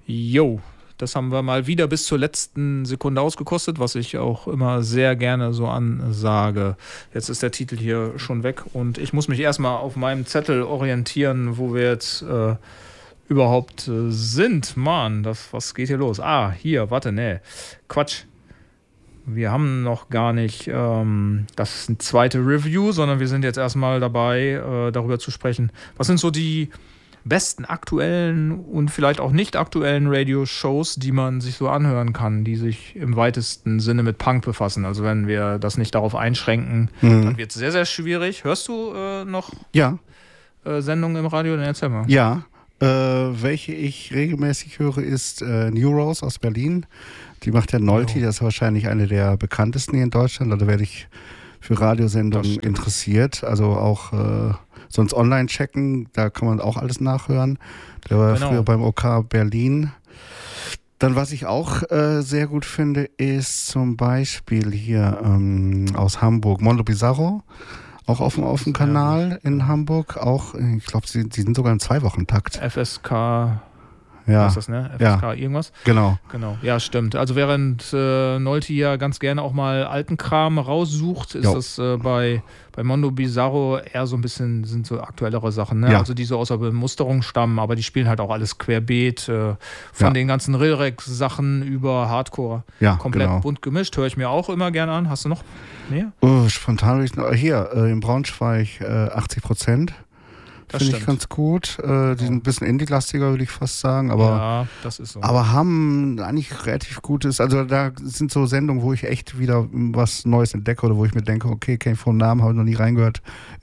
Jo, das haben wir mal wieder bis zur letzten Sekunde ausgekostet, was ich auch immer sehr gerne so ansage. Jetzt ist der Titel hier schon weg und ich muss mich erstmal auf meinem Zettel orientieren, wo wir jetzt überhaupt sind. Mann, was geht hier los? Ah, hier, warte, nee, Quatsch. Wir haben noch gar nicht das zweite Review, sondern wir sind jetzt erstmal dabei, darüber zu sprechen. Was sind so die besten aktuellen und vielleicht auch nicht aktuellen Radio-Shows, die man sich so anhören kann, die sich im weitesten Sinne mit Punk befassen? Also wenn wir das nicht darauf einschränken, dann wird es sehr, sehr schwierig. Hörst du noch Sendungen im Radio? Dann erzähl mal. Ja, welche ich regelmäßig höre, ist New Rose aus Berlin. Die macht der Nolti, das ist wahrscheinlich eine der bekanntesten hier in Deutschland. Da werde ich für Radiosendungen interessiert. Also auch sonst online checken, da kann man auch alles nachhören. Der war früher beim OK Berlin. Dann, was ich auch sehr gut finde, ist zum Beispiel hier aus Hamburg, Mondo Bizarro. Auch auf dem Kanal in Hamburg. Auch, ich glaube, die sind sogar im 2-Wochen-Takt. FSK. Ja. Was ist das, ne? FSK irgendwas? Genau. Ja, stimmt. Also während Nolti ja ganz gerne auch mal alten Kram raussucht, ist das bei Mondo Bizarro eher so ein bisschen, sind so aktuellere Sachen, ne? Ja. Also die so aus der Bemusterung stammen, aber die spielen halt auch alles querbeet, von den ganzen Rilrex-Sachen über Hardcore. Ja, komplett bunt gemischt, höre ich mir auch immer gerne an. Hast du noch mehr? Spontan würde ich noch, hier, in Braunschweig 80%. Finde ich ganz gut. Die sind ein bisschen indie-lastiger, würde ich fast sagen. Aber, ja, das ist so. Aber haben eigentlich relativ gutes, also da sind so Sendungen, wo ich echt wieder was Neues entdecke oder wo ich mir denke, okay, kenne ich vom Namen, habe ich noch nie reingehört,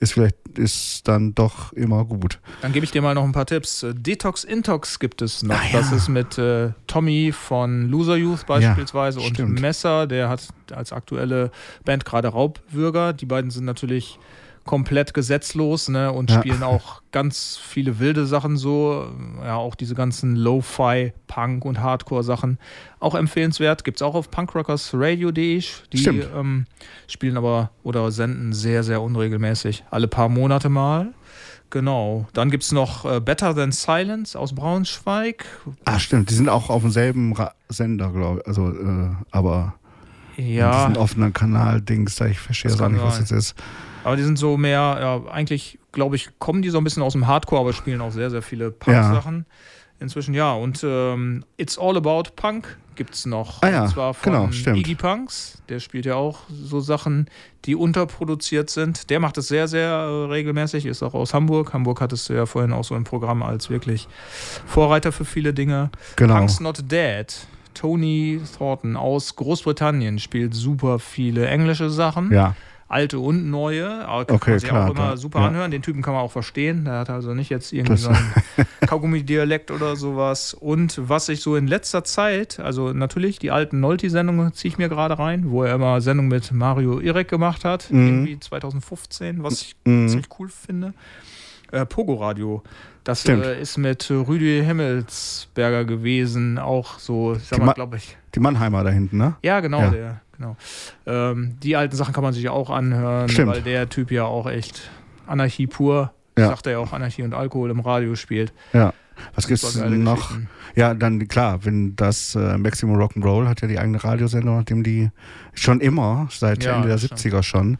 ist dann doch immer gut. Dann gebe ich dir mal noch ein paar Tipps. Detox Intox gibt es noch. Das ist mit Tommy von Loser Youth beispielsweise und Messer, der hat als aktuelle Band gerade Raubwürger. Die beiden sind natürlich komplett gesetzlos, ne, und spielen auch ganz viele wilde Sachen so, ja, auch diese ganzen Lo-Fi, Punk und Hardcore-Sachen, auch empfehlenswert, gibt's auch auf punkrockersradio.de, die spielen aber oder senden sehr, sehr unregelmäßig, alle paar Monate mal. Genau, dann gibt's noch Better Than Silence aus Braunschweig. Ah, stimmt, die sind auch auf demselben Sender, glaube ich, also, aber diesen offenen Kanal-Dings, ich verstehe das auch nicht, was das ist. Aber die sind so mehr, eigentlich, glaube ich, kommen die so ein bisschen aus dem Hardcore, aber spielen auch sehr, sehr viele Punk-Sachen inzwischen. Ja, und It's All About Punk gibt es noch. Und zwar von Iggy Punks. Der spielt ja auch so Sachen, die unterproduziert sind. Der macht es sehr, sehr regelmäßig, ist auch aus Hamburg. Hamburg hattest du ja vorhin auch so im Programm als wirklich Vorreiter für viele Dinge. Genau. Punk's Not Dead. Tony Thornton aus Großbritannien spielt super viele englische Sachen. Ja. Alte und neue, kann man sich auch immer super anhören. Den Typen kann man auch verstehen. Der hat also nicht jetzt irgendwie so einen Kaugummi-Dialekt oder sowas. Und was ich so in letzter Zeit, also natürlich die alten Nolti-Sendungen ziehe ich mir gerade rein, wo er immer Sendungen mit Mario Irek gemacht hat, irgendwie 2015, was ich ziemlich cool finde. Pogo Radio. Das ist mit Rüdi Himmelsberger gewesen, auch so, ich sag mal, glaube ich. Die Mannheimer da hinten, ne? Ja, genau, ja. Genau. Die alten Sachen kann man sich auch anhören, weil der Typ ja auch echt Anarchie pur, sagt er ja auch, Anarchie und Alkohol im Radio spielt. Ja. Was gibt's noch? Ja, dann klar, wenn das Maximum Rock'n'Roll hat ja die eigene Radiosendung, nachdem die schon immer, seit Ende der 70er schon,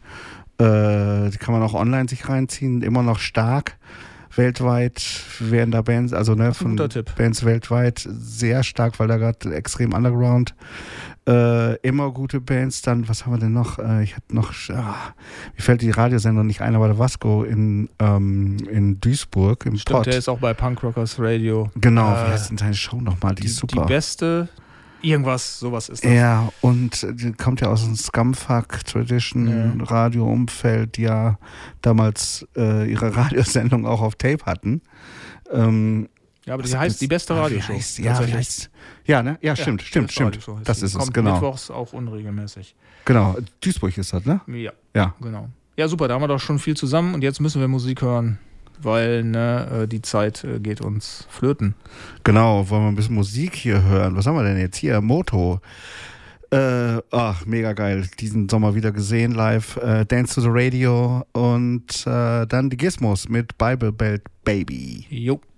die kann man auch online sich reinziehen, immer noch stark. Weltweit werden da Bands, also von Bands weltweit sehr stark, weil da gerade extrem Underground, immer gute Bands. Dann, was haben wir denn noch? Ich hatte noch, mir fällt die Radiosendung nicht ein, aber der Vasco in Duisburg im Pott. Der ist auch bei Punk Rockers Radio. Genau, wie heißt denn seine Show nochmal? Die ist super. Die beste, sowas ist das. Ja, und die kommt ja aus dem Scumfuck Tradition Radio-Umfeld, die ja damals ihre Radiosendung auch auf Tape hatten. Ja, aber die heißt die beste Radioshow. Stimmt. Das ist es, genau. Mittwochs auch unregelmäßig. Genau, Duisburg ist das, ne? Ja, genau. Ja, super, da haben wir doch schon viel zusammen und jetzt müssen wir Musik hören, weil die Zeit geht uns flöten. Genau, wollen wir ein bisschen Musik hier hören. Was haben wir denn jetzt hier? Moto. Mega geil. Diesen Sommer wieder gesehen live. Dance to the Radio und dann die Gizmos mit Bible Belt Baby. Jo.